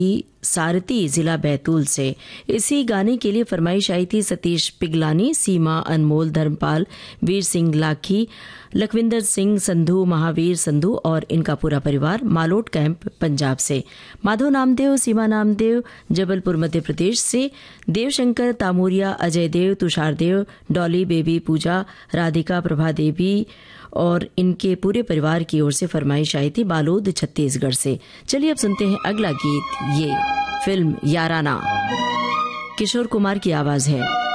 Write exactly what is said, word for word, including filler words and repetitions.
सारथी जिला बैतूल से। इसी गाने के लिए फरमाइश आई थी सतीश पिगलानी, सीमा अनमोल, धर्मपाल, वीर सिंह लाखी, लखविंदर सिंह संधू, महावीर संधू और इनका पूरा परिवार मालोट कैंप पंजाब से। माधव नामदेव, सीमा नामदेव जबलपुर मध्य प्रदेश से। देवशंकर तामूरिया, अजय देव, तुषार देव, डॉली बेबी, पूजा, राधिका, प्रभा देवी और इनके पूरे परिवार की ओर से फरमाइश आई थी बालोद छत्तीसगढ़ से। चलिए अब सुनते हैं अगला गीत। ये फिल्म याराना, किशोर कुमार की आवाज है।